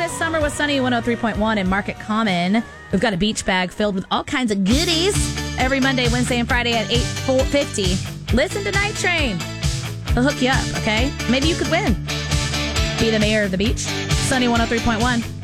This summer with Sunny 103.1 in Market Common. We've got a beach bag filled with all kinds of goodies every Monday, Wednesday, and Friday at 8:50. Listen to Night Train. They'll hook you up, okay? Maybe you could win. Be the mayor of the beach. Sunny 103.1.